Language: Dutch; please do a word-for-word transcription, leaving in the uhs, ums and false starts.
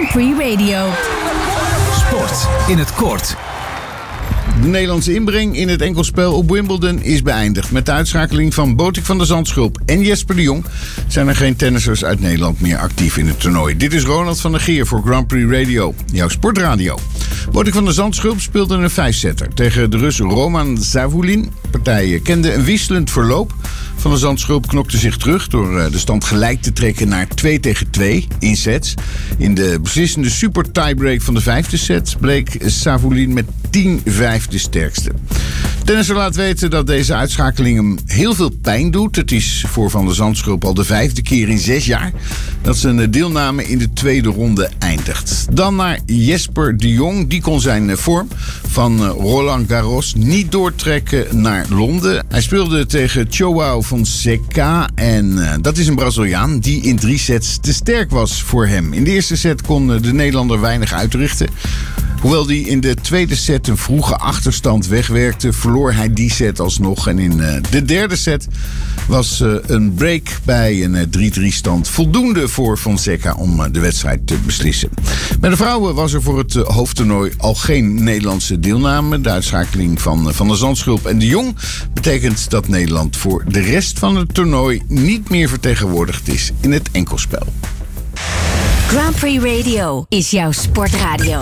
Prix Radio. Sport in het kort. De Nederlandse inbreng in het enkelspel op Wimbledon is beëindigd. Met de uitschakeling van Botik van der Zandschulp en Jesper de Jong zijn er geen tennissers uit Nederland meer actief in het toernooi. Dit is Ronald van der Geer voor Grand Prix Radio, jouw sportradio. Botik van der Zandschulp speelde een vijfsetter tegen de Rus Roman Savulin. De partij kende een wisselend verloop. Van der Zandschulp knokte zich terug door de stand gelijk te trekken naar twee tegen twee in sets. In de beslissende super tiebreak van de vijfde set bleek Savulin met tien vijf de sterkste. Tennisser laat weten dat deze uitschakeling hem heel veel pijn doet. Het is voor Van der Zandschulp al de vijfde keer in zes jaar dat zijn deelname in de tweede ronde eindigt. Dan naar Jesper de Jong. Die kon zijn vorm van Roland Garros niet doortrekken naar Londen. Hij speelde tegen João Fonseca en uh, dat is een Braziliaan die in drie sets te sterk was voor hem. In de eerste set kon de Nederlander weinig uitrichten. Hoewel hij in de tweede set een vroege achterstand wegwerkte, verloor hij die set alsnog. En in uh, de derde set was uh, een break bij een uh, drie drie stand voldoende voor Fonseca om uh, de wedstrijd te beslissen. Bij de vrouwen was er voor het uh, hoofdtoernooi al geen Nederlandse deelname. De uitschakeling van uh, Van der Zandschulp en de Jong betekent dat Nederland voor de rest van het toernooi niet meer vertegenwoordigd is in het enkelspel. Grand Prix Radio is jouw sportradio.